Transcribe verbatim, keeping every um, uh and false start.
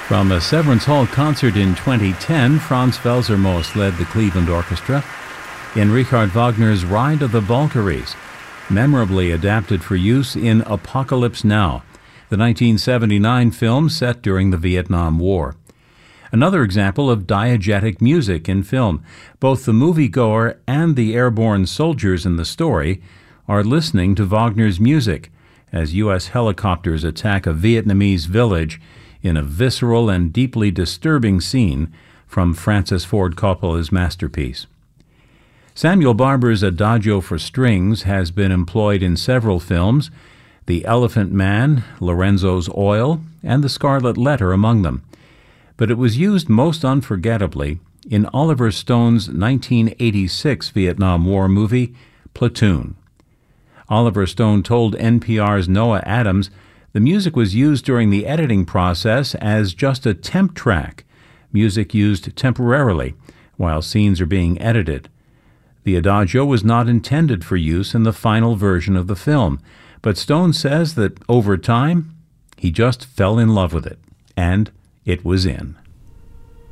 From a Severance Hall concert in twenty ten, Franz Felsermoos led the Cleveland Orchestra in Richard Wagner's Ride of the Valkyries, memorably adapted for use in Apocalypse Now, the nineteen seventy-nine film set during the Vietnam War. Another example of diegetic music in film. Both the moviegoer and the airborne soldiers in the story are listening to Wagner's music as U S helicopters attack a Vietnamese village in a visceral and deeply disturbing scene from Francis Ford Coppola's masterpiece. Samuel Barber's Adagio for Strings has been employed in several films, The Elephant Man, Lorenzo's Oil, and The Scarlet Letter among them. But it was used most unforgettably in Oliver Stone's nineteen eighty-six Vietnam War movie, Platoon. Oliver Stone told N P R's Noah Adams the music was used during the editing process as just a temp track, music used temporarily while scenes are being edited. The Adagio was not intended for use in the final version of the film, but Stone says that over time, he just fell in love with it, and it was in.